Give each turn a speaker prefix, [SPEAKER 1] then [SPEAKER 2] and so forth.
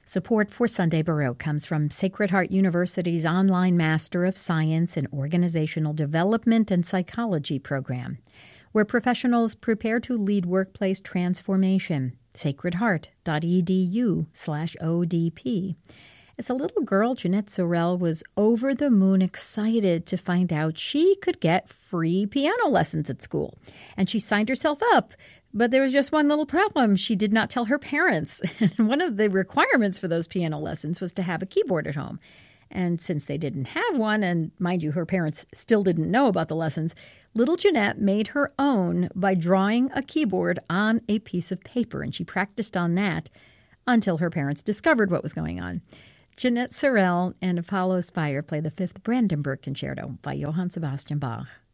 [SPEAKER 1] Support for Sunday Baroque comes from Sacred Heart University's online Master of Science in Organizational Development and Psychology program, where professionals prepare to lead workplace transformation. sacredheart.edu/ODP. As a little girl, Jeanette Sorrell was over the moon excited to find out she could get free piano lessons at school. And she signed herself up. But there was just one little problem. She did not tell her parents. And one of the requirements for those piano lessons was to have a keyboard at home. And since they didn't have one, and mind you, her parents still didn't know about the lessons, little Jeanette made her own by drawing a keyboard on a piece of paper. And she practiced on that until her parents discovered what was going on. Jeanette Sorrell and Apollo Speyer play the Fifth Brandenburg Concerto by Johann Sebastian Bach.